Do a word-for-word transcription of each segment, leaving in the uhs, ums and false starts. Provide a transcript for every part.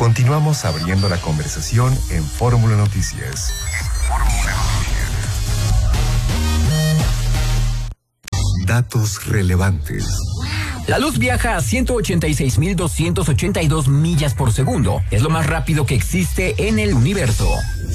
Continuamos abriendo la conversación en Fórmula Noticias. Fórmula Noticias. Datos relevantes. La luz viaja a ciento ochenta y seis mil doscientas ochenta y dos millas por segundo. Es lo más rápido que existe en el universo.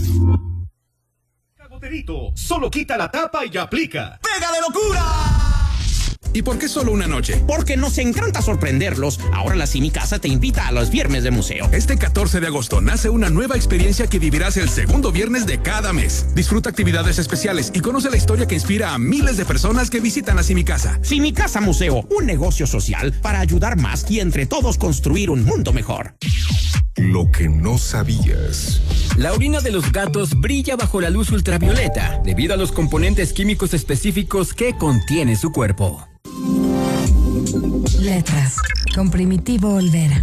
Cagoterito, solo quita la tapa y aplica. ¡Pega de locura! ¿Y por qué solo una noche? Porque nos encanta sorprenderlos. Ahora la Cimicasa te invita a los viernes de museo. Este catorce de agosto nace una nueva experiencia que vivirás el segundo viernes de cada mes. Disfruta actividades especiales y conoce la historia que inspira a miles de personas que visitan la Cimicasa. Cimicasa Museo, un negocio social para ayudar más y entre todos construir un mundo mejor. Lo que no sabías. La orina de los gatos brilla bajo la luz ultravioleta debido a los componentes químicos específicos que contiene su cuerpo. Letras, con Primitivo Olvera.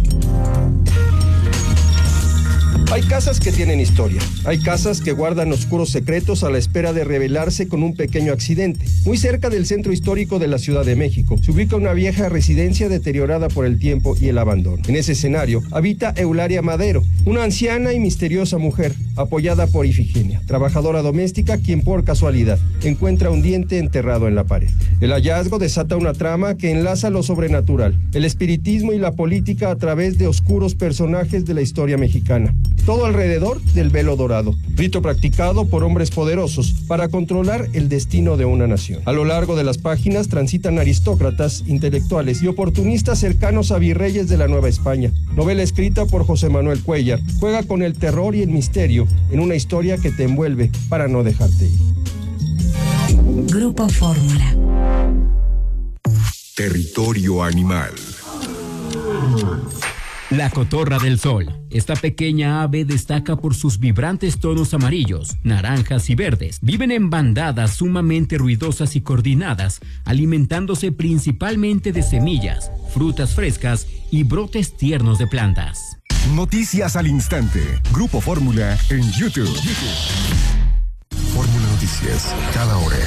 Hay casas que tienen historia. Hay casas que guardan oscuros secretos a la espera de revelarse con un pequeño accidente. Muy cerca del centro histórico de la Ciudad de México se ubica una vieja residencia deteriorada por el tiempo y el abandono. En ese escenario habita Eulalia Madero, una anciana y misteriosa mujer, apoyada por Ifigenia, trabajadora doméstica quien por casualidad encuentra un diente enterrado en la pared. El hallazgo desata una trama que enlaza lo sobrenatural, el espiritismo y la política a través de oscuros personajes de la historia mexicana. Todo alrededor del velo dorado, rito practicado por hombres poderosos para controlar el destino de una nación. A lo largo de las páginas transitan aristócratas, intelectuales y oportunistas cercanos a virreyes de la Nueva España. Novela escrita por José Manuel Cuellar, juega con el terror y el misterio en una historia que te envuelve para no dejarte ir. Grupo Fórmula. Territorio animal. La cotorra del sol. Esta pequeña ave destaca por sus vibrantes tonos amarillos, naranjas y verdes. Viven en bandadas sumamente ruidosas y coordinadas, alimentándose principalmente de semillas, frutas frescas y brotes tiernos de plantas. Noticias al instante. Grupo Fórmula en YouTube. Fórmula Noticias, cada hora.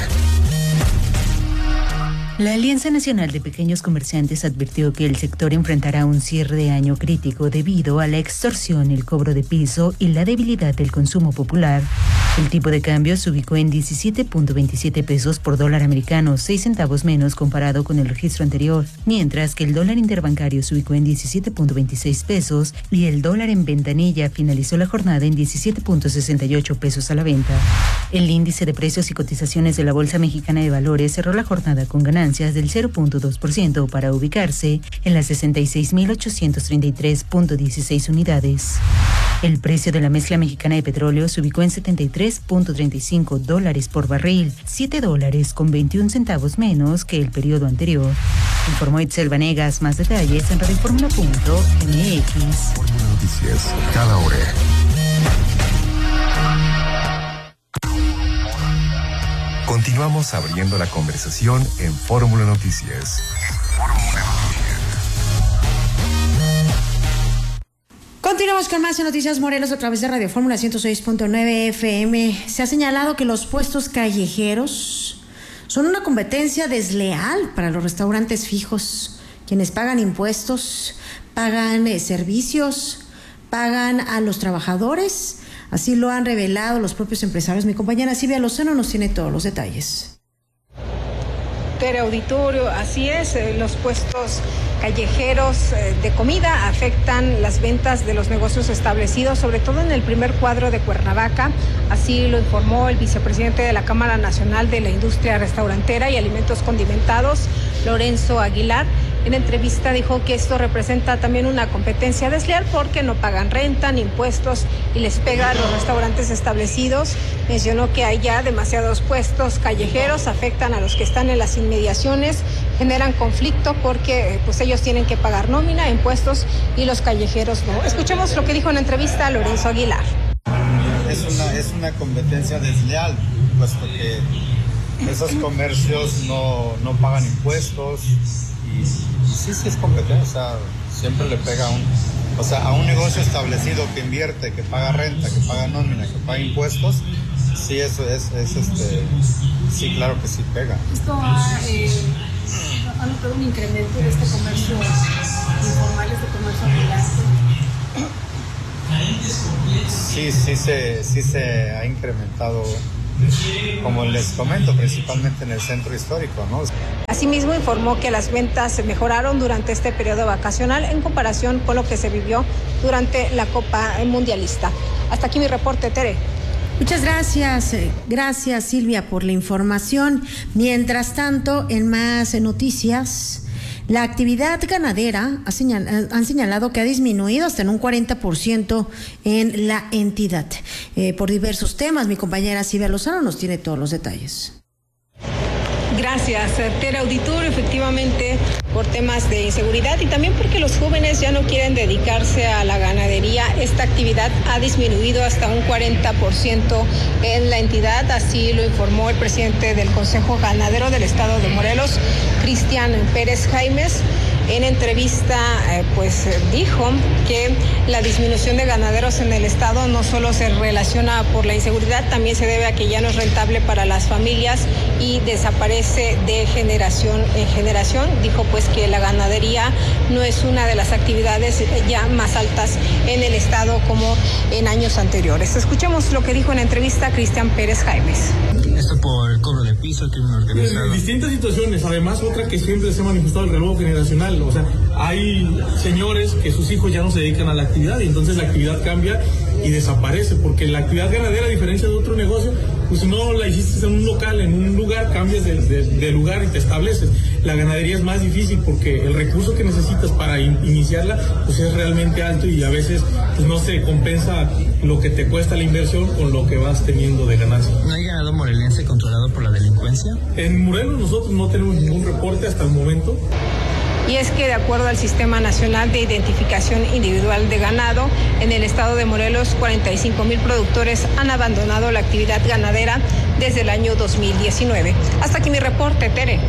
La Alianza Nacional de Pequeños Comerciantes advirtió que el sector enfrentará un cierre de año crítico debido a la extorsión, el cobro de piso y la debilidad del consumo popular. El tipo de cambio se ubicó en diecisiete punto veintisiete pesos por dólar americano, seis centavos menos comparado con el registro anterior, mientras que el dólar interbancario se ubicó en diecisiete punto veintiséis pesos y el dólar en ventanilla finalizó la jornada en diecisiete punto sesenta y ocho pesos a la venta. El índice de precios y cotizaciones de la Bolsa Mexicana de Valores cerró la jornada con ganancias del cero punto dos por ciento para ubicarse en las sesenta y seis mil ochocientos treinta y tres punto dieciséis unidades. El precio de la mezcla mexicana de petróleo se ubicó en setenta y tres punto treinta y cinco dólares por barril, siete dólares con veintiún centavos menos que el periodo anterior. Informó Itzel Vanegas. Más detalles en radioformula punto m x. Fórmula Noticias, cada hora. Continuamos abriendo la conversación en Fórmula Noticias. Fórmula Noticias. Continuamos con más Noticias Morelos a través de Radio Fórmula ciento seis punto nueve F M. Se ha señalado que los puestos callejeros son una competencia desleal para los restaurantes fijos, quienes pagan impuestos, pagan eh, servicios, pagan a los trabajadores. Así lo han revelado los propios empresarios. Mi compañera Silvia Lozano nos tiene todos los detalles. Auditorio, así es, los puestos callejeros de comida afectan las ventas de los negocios establecidos, sobre todo en el primer cuadro de Cuernavaca. Así lo informó el vicepresidente de la Cámara Nacional de la Industria Restaurantera y Alimentos Condimentados, Lorenzo Aguilar. En entrevista dijo que esto representa también una competencia desleal porque no pagan renta ni impuestos y les pega a los restaurantes establecidos. Mencionó que hay ya demasiados puestos callejeros, afectan a los que están en las inmediaciones, generan conflicto porque pues ellos tienen que pagar nómina, impuestos y los callejeros no. Escuchemos lo que dijo en la entrevista a Lorenzo Aguilar. Es una, es una competencia desleal, puesto que esos comercios no, no pagan impuestos. Y, y sí, sí es competencia, o sea, siempre le pega a un, o sea, a un negocio establecido que invierte, que paga renta, que paga nómina, que paga impuestos, sí, eso es, es este, sí, claro que sí pega. ¿Esto ha, eh, ha notado un incremento de este comercio informal, este comercio ambulante? Sí, sí se, sí se ha incrementado, como les comento, principalmente en el centro histórico, ¿no? Asimismo, informó que las ventas mejoraron durante este periodo vacacional en comparación con lo que se vivió durante la Copa Mundialista. Hasta aquí mi reporte, Tere. Muchas gracias, gracias Silvia por la información. Mientras tanto, en más noticias, la actividad ganadera ha señal, han señalado que ha disminuido hasta en un cuarenta por ciento en la entidad. Eh, por diversos temas, mi compañera Silvia Lozano nos tiene todos los detalles. Gracias, Tere Auditor. Efectivamente, por temas de inseguridad y también porque los jóvenes ya no quieren dedicarse a la ganadería, esta actividad ha disminuido hasta un cuarenta por ciento en la entidad. Así lo informó el presidente del Consejo Ganadero del Estado de Morelos, Cristian Pérez Jaimes. En entrevista, eh, pues dijo que la disminución de ganaderos en el estado no solo se relaciona por la inseguridad, también se debe a que ya no es rentable para las familias y desaparece de generación en generación. Dijo pues que la ganadería no es una de las actividades ya más altas en el estado como en años anteriores. Escuchemos lo que dijo en entrevista Cristian Pérez Jaimes. Esto por el cobro de piso, crimen organizado. En distintas situaciones, además otra que siempre se ha manifestado el relevo generacional, o sea, hay señores que sus hijos ya no se dedican a la actividad y entonces la actividad cambia y desaparece, porque la actividad ganadera, a diferencia de otro negocio, pues si no la hiciste en un local, en un lugar, cambias de, de, de lugar y te estableces. La ganadería es más difícil porque el recurso que necesitas para in, iniciarla pues es realmente alto y a veces pues no se compensa lo que te cuesta la inversión con lo que vas teniendo de ganancia. ¿No hay ganado morelense controlado por la delincuencia? En Morelos nosotros no tenemos ningún reporte hasta el momento. Y es que de acuerdo al Sistema Nacional de Identificación Individual de Ganado, en el estado de Morelos, cuarenta y cinco mil productores han abandonado la actividad ganadera desde el año dos mil diecinueve. Hasta aquí mi reporte, Tere.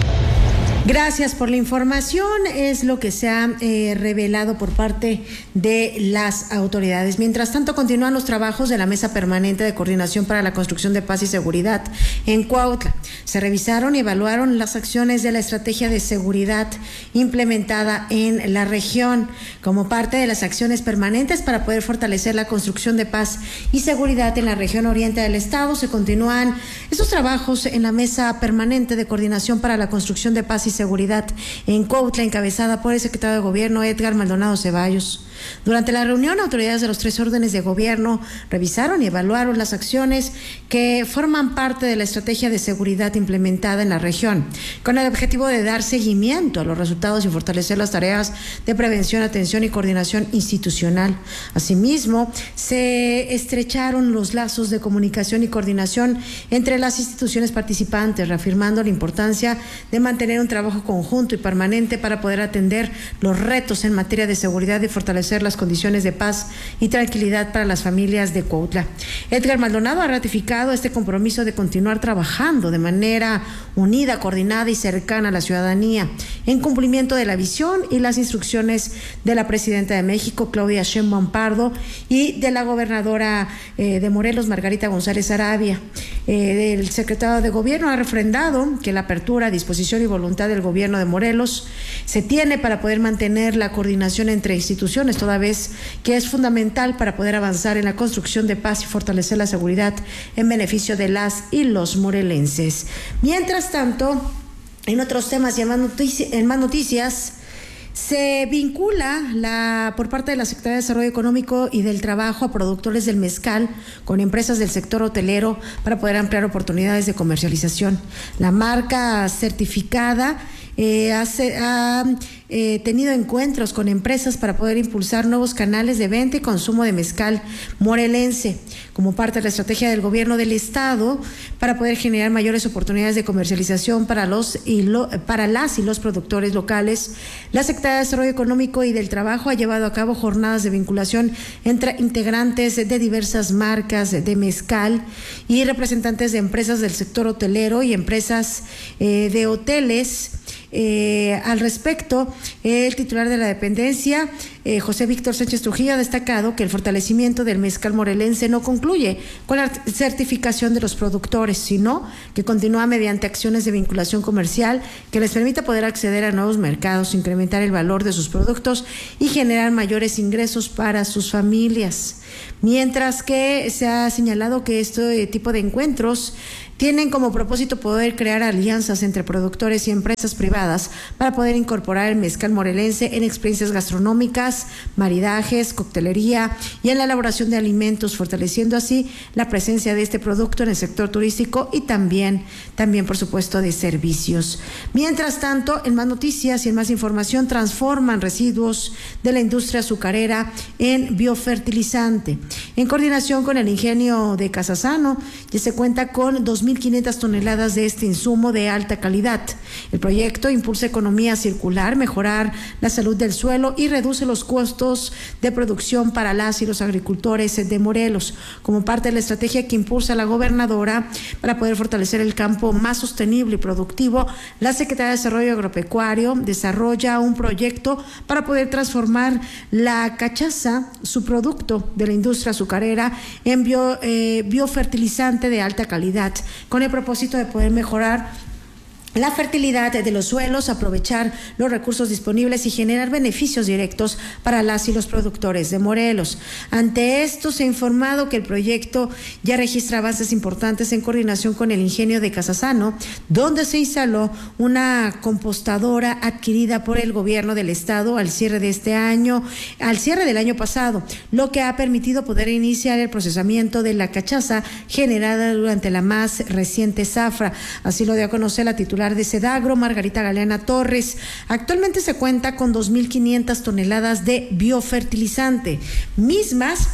Gracias por la información. Es lo que se ha eh, revelado por parte de las autoridades. Mientras tanto, continúan los trabajos de la Mesa Permanente de Coordinación para la Construcción de Paz y Seguridad en Cuautla. Se revisaron y evaluaron las acciones de la estrategia de seguridad implementada en la región como parte de las acciones permanentes para poder fortalecer la construcción de paz y seguridad en la región oriente del estado. Se continúan estos trabajos en la Mesa Permanente de Coordinación para la Construcción de Paz y Seguridad en Cuautla, encabezada por el secretario de Gobierno Edgar Maldonado Ceballos. Durante la reunión, autoridades de los tres órdenes de gobierno revisaron y evaluaron las acciones que forman parte de la estrategia de seguridad implementada en la región, con el objetivo de dar seguimiento a los resultados y fortalecer las tareas de prevención, atención y coordinación institucional. Asimismo, se estrecharon los lazos de comunicación y coordinación entre las instituciones participantes, reafirmando la importancia de mantener un trabajo conjunto y permanente para poder atender los retos en materia de seguridad y fortalecer las condiciones de paz y tranquilidad para las familias de Cuautla. Edgar Maldonado ha ratificado este compromiso de continuar trabajando de manera unida, coordinada y cercana a la ciudadanía, en cumplimiento de la visión y las instrucciones de la presidenta de México, Claudia Sheinbaum Pardo, y de la gobernadora eh, de Morelos, Margarita González Arabia. Eh, el secretario de Gobierno ha refrendado que la apertura, disposición y voluntad del gobierno de Morelos se tiene para poder mantener la coordinación entre instituciones, toda vez que es fundamental para poder avanzar en la construcción de paz y fortalecer la seguridad en beneficio de las y los morelenses. Mientras tanto, en otros temas y en más, notici- en más noticias, se vincula la por parte de la Secretaría de Desarrollo Económico y del Trabajo a productores del mezcal con empresas del sector hotelero para poder ampliar oportunidades de comercialización. La marca certificada Eh, hace, ha eh, tenido encuentros con empresas para poder impulsar nuevos canales de venta y consumo de mezcal morelense, como parte de la estrategia del gobierno del estado para poder generar mayores oportunidades de comercialización para los y lo, para las y los productores locales. La Secretaría de Desarrollo Económico y del Trabajo ha llevado a cabo jornadas de vinculación entre integrantes de diversas marcas de mezcal y representantes de empresas del sector hotelero y empresas eh, de hoteles. Eh, al respecto, el titular de la dependencia, eh, José Víctor Sánchez Trujillo, ha destacado que el fortalecimiento del mezcal morelense no concluye con la certificación de los productores, sino que continúa mediante acciones de vinculación comercial que les permita poder acceder a nuevos mercados, incrementar el valor de sus productos y generar mayores ingresos para sus familias. mientras que se ha señalado que este tipo de encuentros tienen como propósito poder crear alianzas entre productores y empresas privadas para poder incorporar el mezcal morelense en experiencias gastronómicas, maridajes, coctelería y en la elaboración de alimentos, fortaleciendo así la presencia de este producto en el sector turístico y también, también por supuesto, de servicios. Mientras tanto, en más noticias y en más información, transforman residuos de la industria azucarera en biofertilizante. En coordinación con el ingenio de Casasano, ya se cuenta con dos mil quinientas toneladas de este insumo de alta calidad. El proyecto impulsa economía circular, mejorar la salud del suelo y reduce los costos de producción para las y los agricultores de Morelos, como parte de la estrategia que impulsa la gobernadora para poder fortalecer el campo más sostenible y productivo. La Secretaría de Desarrollo Agropecuario desarrolla un proyecto para poder transformar la cachaza, su producto de la industria azucarera, en bio, eh, biofertilizante de alta calidad, con el propósito de poder mejorar la fertilidad de los suelos, aprovechar los recursos disponibles y generar beneficios directos para las y los productores de Morelos. Ante esto, se ha informado que el proyecto ya registra avances importantes en coordinación con el ingenio de Casasano, donde se instaló una compostadora adquirida por el gobierno del estado al cierre de este año, al cierre del año pasado, lo que ha permitido poder iniciar el procesamiento de la cachaza generada durante la más reciente zafra. Así lo dio a conocer la titular de Sedagro, Margarita Galeana Torres. Actualmente se cuenta con dos mil quinientas toneladas de biofertilizante, mismas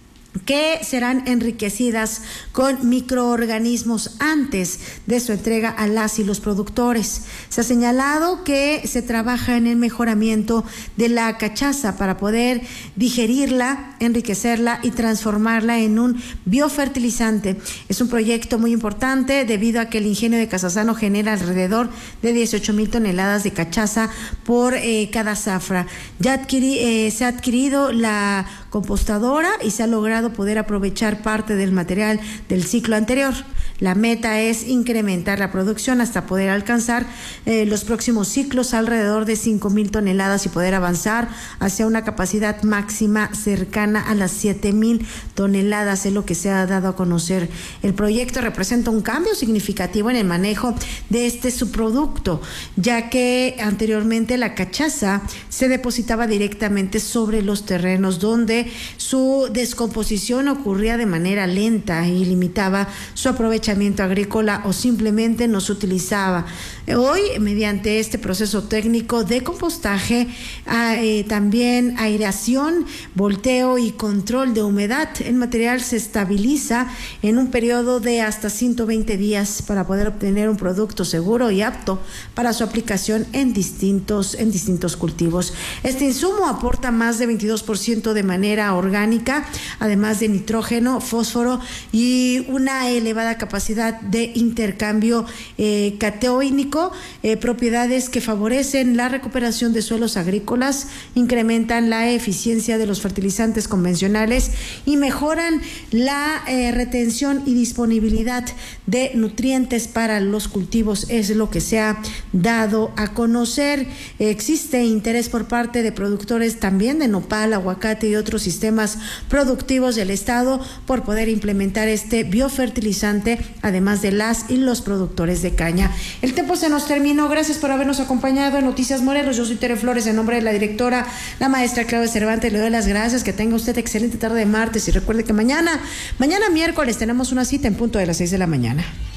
que serán enriquecidas con microorganismos antes de su entrega a las y los productores. Se ha señalado que se trabaja en el mejoramiento de la cachaza para poder digerirla, enriquecerla y transformarla en un biofertilizante. Es un proyecto muy importante debido a que el ingenio de Casasano genera alrededor de dieciocho mil toneladas de cachaza por eh, cada zafra. Ya adquirí, eh, se ha adquirido la compostadora y se ha logrado poder aprovechar parte del material del ciclo anterior. La meta es incrementar la producción hasta poder alcanzar eh, los próximos ciclos alrededor de cinco mil toneladas y poder avanzar hacia una capacidad máxima cercana a las siete mil toneladas, es lo que se ha dado a conocer. El proyecto representa un cambio significativo en el manejo de este subproducto, ya que anteriormente la cachaza se depositaba directamente sobre los terrenos, donde su descomposición ocurría de manera lenta y limitaba su aprovechamiento agrícola o simplemente no se utilizaba. Hoy, mediante este proceso técnico de compostaje, eh, también aireación, volteo y control de humedad, el material se estabiliza en un periodo de hasta ciento veinte días para poder obtener un producto seguro y apto para su aplicación en distintos, en distintos cultivos. Este insumo aporta más de veintidós por ciento de manera orgánica, además de nitrógeno, fósforo y una elevada capacidad de intercambio eh, cateónico, eh, propiedades que favorecen la recuperación de suelos agrícolas, incrementan la eficiencia de los fertilizantes convencionales y mejoran la eh, retención y disponibilidad de nutrientes para los cultivos. Es lo que se ha dado a conocer. Existe interés por parte de productores también de nopal, aguacate y otros sistemas productivos del estado por poder implementar este biofertilizante, además de las y los productores de caña. El tiempo se nos terminó. Gracias por habernos acompañado en Noticias Morelos. Yo soy Tere Flores, en nombre de la directora, la maestra Claudia Cervantes. Le doy las gracias. Que tenga usted excelente tarde de martes y recuerde que mañana, mañana miércoles tenemos una cita en punto de las seis de la mañana.